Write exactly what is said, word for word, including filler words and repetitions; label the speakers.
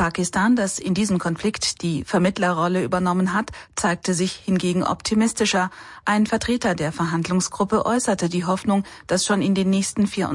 Speaker 1: Pakistan, das in diesem Konflikt die Vermittlerrolle übernommen hat, zeigte sich hingegen optimistischer. Ein Vertreter der Verhandlungsgruppe äußerte die Hoffnung, dass schon in den nächsten